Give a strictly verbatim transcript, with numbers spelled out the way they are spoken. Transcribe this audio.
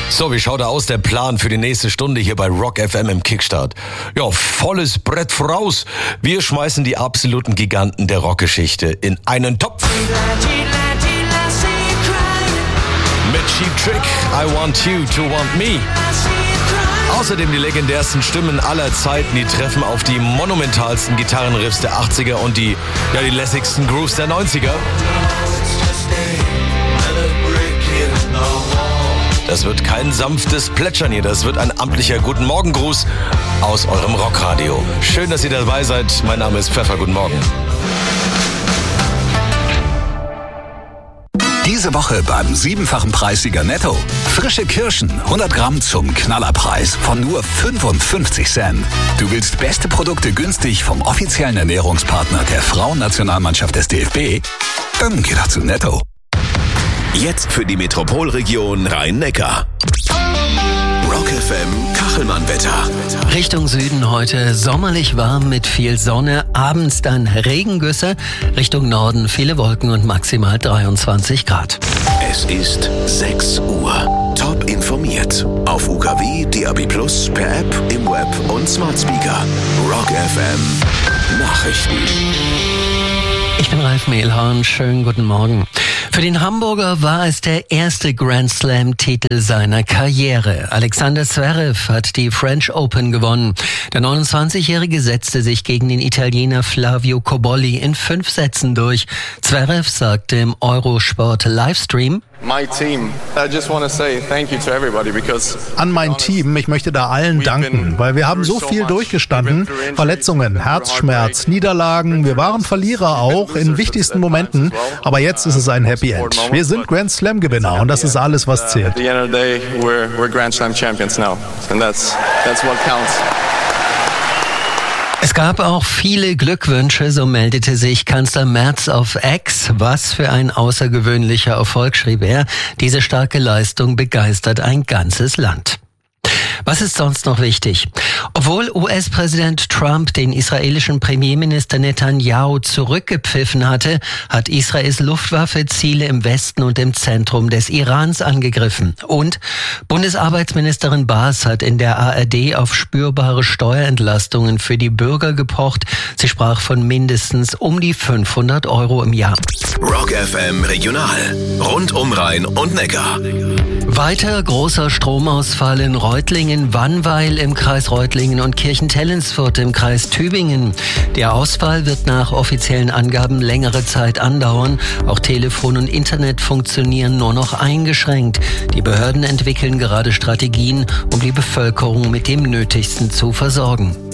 So, wie schaut da aus der Plan für die nächste Stunde hier bei Rock F M im Kickstart? Ja, volles Brett voraus. Wir schmeißen die absoluten Giganten der Rockgeschichte in einen Topf. Mit Cheap Trick, I Want You to Want Me. Außerdem die legendärsten Stimmen aller Zeiten, die treffen auf die monumentalsten Gitarrenriffs der achtziger und die, ja, die lässigsten Grooves der neunziger. Das wird kein sanftes Plätschern hier, das wird ein amtlicher Guten Morgen-Gruß aus eurem Rockradio. Schön, dass ihr dabei seid. Mein Name ist Pfeffer. Guten Morgen. Diese Woche beim siebenfachen Preissieger Netto. Frische Kirschen, hundert Gramm zum Knallerpreis von nur fünfundfünfzig Cent. Du willst beste Produkte günstig vom offiziellen Ernährungspartner der Frauennationalmannschaft des D F B? Dann geh doch zu Netto. Jetzt für die Metropolregion Rhein-Neckar. Rock F M Kachelmann-Wetter. Richtung Süden heute sommerlich warm mit viel Sonne, abends dann Regengüsse. Richtung Norden viele Wolken und maximal dreiundzwanzig Grad. Es ist sechs Uhr. Top informiert. Auf U K W, D A B plus, per App, im Web und Smart Speaker. Rock F M Nachrichten. Ich bin Ralf Mehlhorn, schönen guten Morgen. Für den Hamburger war es der erste Grand Slam-Titel seiner Karriere. Alexander Zverev hat die French Open gewonnen. Der neunundzwanzigjährige setzte sich gegen den Italiener Flavio Cobolli in fünf Sätzen durch. Zverev sagte im Eurosport-Livestream: My team, I just want to say thank you to everybody because An mein Team, ich möchte da allen danken, weil wir haben so viel durchgestanden. Verletzungen, Herzschmerz, Niederlagen, wir waren Verlierer auch in wichtigsten Momenten, aber jetzt ist es ein Happy End. Wir sind Grand Slam Gewinner und das ist alles, was zählt. at the end of the day we're we're Grand Slam champions now, and that's that's what counts. Es gab auch viele Glückwünsche, so meldete sich Kanzler Merz auf X. Was für ein außergewöhnlicher Erfolg, schrieb er. Diese starke Leistung begeistert ein ganzes Land. Was ist sonst noch wichtig? Obwohl U S-Präsident Trump den israelischen Premierminister Netanyahu zurückgepfiffen hatte, hat Israels Luftwaffe Ziele im Westen und im Zentrum des Irans angegriffen. Und Bundesarbeitsministerin Baas hat in der A R D auf spürbare Steuerentlastungen für die Bürger gepocht. Sie sprach von mindestens um die fünfhundert Euro im Jahr. Rock F M Regional. Rund um Rhein und Neckar. Weiter großer Stromausfall in Reutlingen, Wannweil im Kreis Reutlingen und Kirchentellensfurt im Kreis Tübingen. Der Ausfall wird nach offiziellen Angaben längere Zeit andauern. Auch Telefon und Internet funktionieren nur noch eingeschränkt. Die Behörden entwickeln gerade Strategien, um die Bevölkerung mit dem Nötigsten zu versorgen.